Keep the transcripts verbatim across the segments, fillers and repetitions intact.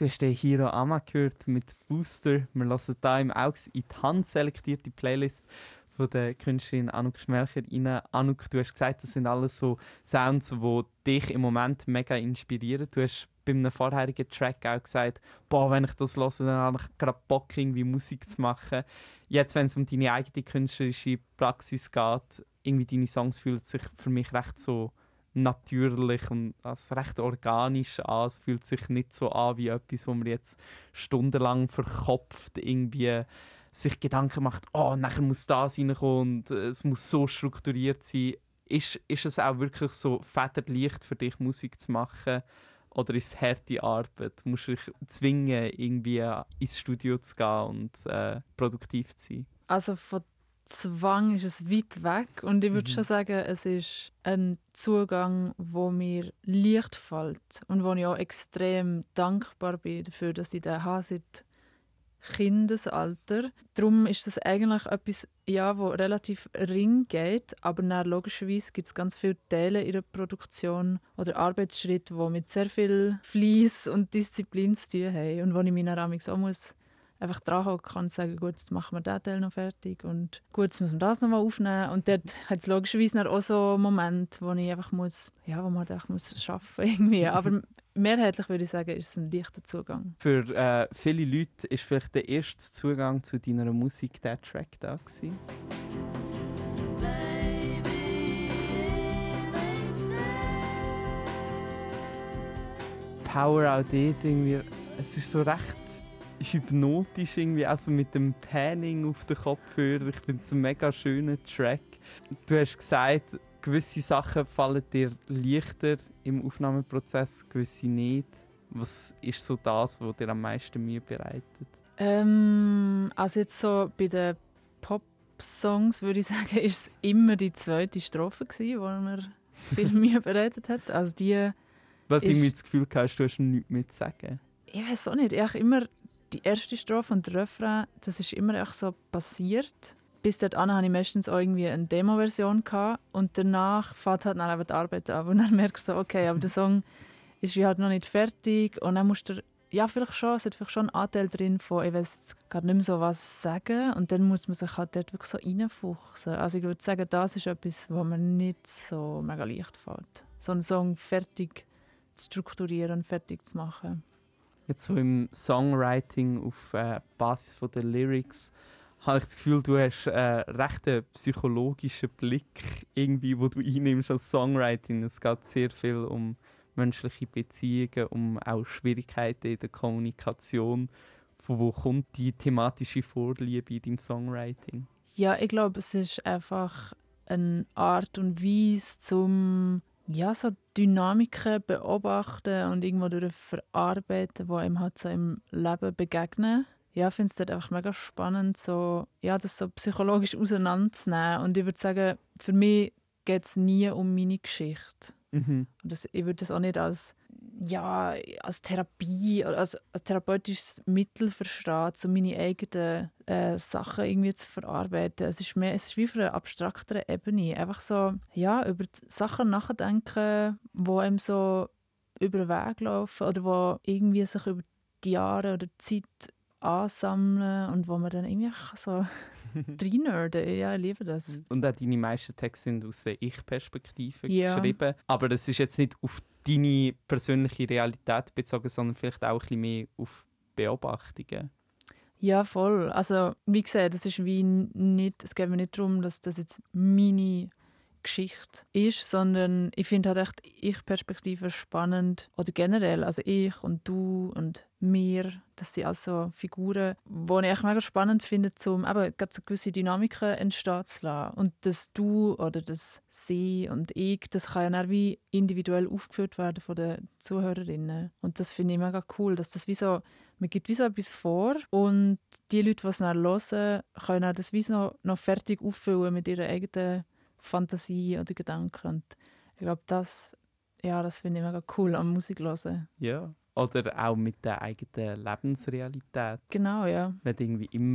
Du hast den Hiro Ama gehört mit Booster. Wir lassen da im Augs in die handselektierte Playlist von der Künstlerin Anouk Schmelcher rein. Anouk, du hast gesagt, das sind alles so Sounds, die dich im Moment mega inspirieren. Du hast bei einem vorherigen Track auch gesagt, boah, wenn ich das höre, dann habe ich gerade Bock, irgendwie Musik zu machen. Jetzt, wenn es um deine eigene künstlerische Praxis geht, irgendwie deine Songs fühlen sich für mich recht so natürlich und also recht organisch an. Es fühlt sich nicht so an wie etwas, wo man jetzt stundenlang verkopft irgendwie sich Gedanken macht, oh, nachher muss das reinkommen und es muss so strukturiert sein. Ist, ist es auch wirklich so federleicht für dich, Musik zu machen? Oder ist es harte Arbeit? Musst du dich zwingen, irgendwie ins Studio zu gehen und äh, produktiv zu sein? Also von Zwang ist es weit weg und ich würde mhm. schon sagen, es ist ein Zugang, wo mir leicht fällt und wo ich auch extrem dankbar bin dafür, dass ich den habe seit Kindesalter. Darum ist das eigentlich etwas, ja, wo relativ ring geht, aber dann, logischerweise gibt es ganz viele Teile in der Produktion oder Arbeitsschritte, die mit sehr viel Fleiss und Disziplin zu tun haben und wo ich mich dann auch muss einfach dran hocken und sagen, gut, jetzt machen wir diesen Teil noch fertig und gut, jetzt müssen wir das noch mal aufnehmen. Und dort hat es logischerweise auch so Momente, wo ich einfach muss, ja, wo man einfach muss arbeiten irgendwie. Aber mehrheitlich würde ich sagen, ist es ein leichter Zugang. Für äh, viele Leute ist vielleicht der erste Zugang zu deiner Musik der Track da gewesen. Power auch dort irgendwie, es ist so recht hypnotisch irgendwie, also mit dem Panning auf den Kopfhörer. Ich finde es ein mega schöner Track. Du hast gesagt, gewisse Sachen fallen dir leichter im Aufnahmeprozess, gewisse nicht. Was ist so das, was dir am meisten Mühe bereitet? Ähm, also jetzt so bei den Pop-Songs würde ich sagen, ist es immer die zweite Strophe gewesen, die mir viel Mühe bereitet hat. Also die Weil du irgendwie das Gefühl hast, du hast nichts mehr zu sagen? Ich weiß auch nicht. Ich immer die erste Strophe und der Refrain, das ist immer echt so passiert. Bis dahin hatte ich meistens auch irgendwie eine Demo-Version gehabt und danach fängt halt dann eben die Arbeit an. Und dann merkst du so, okay, aber der Song ist wie halt noch nicht fertig und dann musst du, ja vielleicht schon, es hat vielleicht schon einen Anteil drin von, ich weiß jetzt gar nicht mehr so was sagen und dann muss man sich halt dort wirklich so reinfuchsen. Also ich würde sagen, das ist etwas, was mir nicht so mega leicht fällt. So einen Song fertig zu strukturieren und fertig zu machen. Jetzt so im Songwriting auf äh, Basis von der Lyrics habe ich das Gefühl, du hast äh, recht einen psychologischen Blick, irgendwie, wo du einnimmst als Songwriting. Es geht sehr viel um menschliche Beziehungen, um auch Schwierigkeiten in der Kommunikation. Von wo kommt die thematische Vorliebe in deinem Songwriting? Ja, ich glaube, es ist einfach eine Art und Weise, zum ja, so Dynamiken beobachten und irgendwo durch verarbeiten, die einem halt so im Leben begegnen. Ja, ich finde es dort einfach mega spannend, so, ja, das so psychologisch auseinanderzunehmen. Und ich würde sagen, für mich geht es nie um meine Geschichte. Mhm. Das, ich würde das auch nicht als, ja, als Therapie oder als, als therapeutisches Mittel verstehen, um meine eigenen äh, Sachen irgendwie zu verarbeiten. Es ist, mehr, es ist wie auf einer abstrakteren Ebene. Einfach so, ja, über Sachen nachdenken, die einem so über den Weg laufen oder die irgendwie sich über die Jahre oder die Zeit ansammeln und wo man dann irgendwie so reinnerden. Ja, ich liebe das. Und auch deine meisten Texte sind aus der Ich-Perspektive ja. geschrieben. Aber das ist jetzt nicht auf deine persönliche Realität bezogen, sondern vielleicht auch ein bisschen mehr auf Beobachtungen. Ja, voll. Also, wie gesagt, das ist wie nicht, es geht mir nicht darum, dass das jetzt meine Geschichte ist, sondern ich finde halt echt Ich-Perspektive spannend. Oder generell, also ich und du und wir, das sind also Figuren, die ich echt mega spannend finde, um eben so gewisse Dynamiken entstehen zu lassen. Und das Du oder das Sie und Ich, das kann ja dann wie individuell aufgeführt werden von den Zuhörerinnen. Und das finde ich mega cool, dass das wie so, man gibt wie so etwas vor und die Leute, die es dann hören, können dann das wie so noch fertig auffüllen mit ihrer eigenen Fantasie oder Gedanken. Und ich glaube, das, ja, das finde ich mega cool am Musik hören. Ja, oder auch mit der eigenen Lebensrealität. Genau, ja. Wenn du irgendwie immer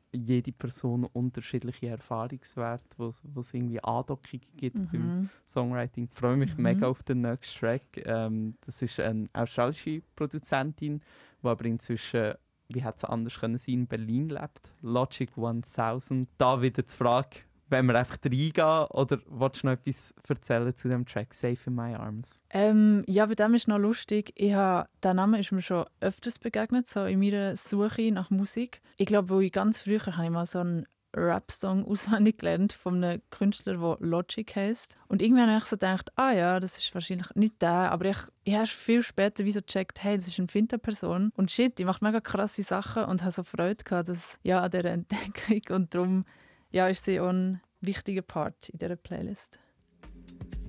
jede Person unterschiedliche Erfahrungswerte, wo wo es irgendwie Andockungen gibt Mhm. beim Songwriting. Ich freue mich Mhm. mega auf den nächsten Track. Ähm, das ist eine australische Produzentin, die aber inzwischen, wie hätte es anders können sein, in Berlin lebt. Logic tausend. Da wieder die Frage, wenn wir einfach reingehen oder willst du noch etwas erzählen zu dem Track «Safe in My Arms»? Ähm, ja, bei dem ist noch lustig. Ich ha, der Name ist mir schon öfters begegnet, so in meiner Suche nach Musik. Ich glaube, wo ich ganz früher habe ich mal so einen Rap-Song auswendig gelernt von einem Künstler, der Logic heisst. Und irgendwann habe ich so gedacht, ah ja, das ist wahrscheinlich nicht der, aber ich, ich habe viel später wie so gecheckt, hey, das ist eine Finta-Person. Und shit, die macht mega krasse Sachen und habe so Freude gehabt, dass, ja, an dieser Entdeckung. Und darum ja, ist sie auch ein wichtiger Part in dieser Playlist.